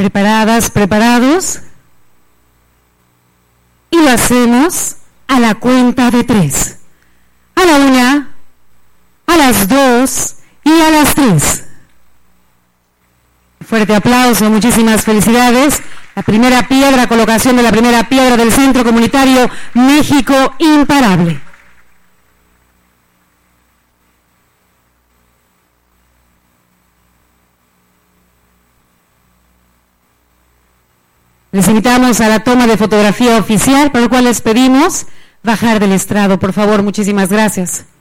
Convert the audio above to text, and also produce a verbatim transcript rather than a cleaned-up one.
Preparadas, preparados. Y lo hacemos a la cuenta de tres. A la una, a las dos y a las tres. Fuerte aplauso, muchísimas felicidades. La primera piedra, colocación de la primera piedra del Centro Comunitario México Imparable. Les invitamos a la toma de fotografía oficial, por lo cual les pedimos bajar del estrado, por favor, muchísimas gracias.